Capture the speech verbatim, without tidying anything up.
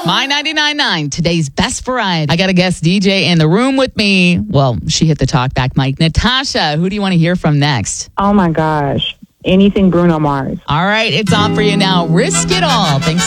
My ninety-nine point nine, today's best variety. I got a guest D J in the room with me. Well, she hit the talk back mic. Natasha, who do you want to hear from next? Oh, my gosh. Anything Bruno Mars. All right, it's on for you now. Risk It All. Thanks